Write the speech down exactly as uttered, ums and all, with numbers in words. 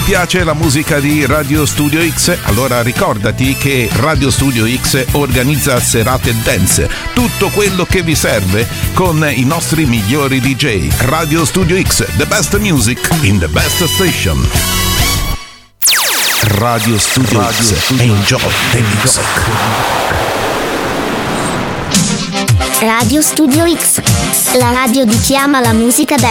piace la musica di Radio Studio X? Allora ricordati che Radio Studio X organizza serate dance, tutto quello che vi serve con i nostri migliori D J. Radio Studio X, the best music in the best station. Radio Studio Radio X, Studio enjoy the music. Radio Studio X, la radio di chi ama la musica dance.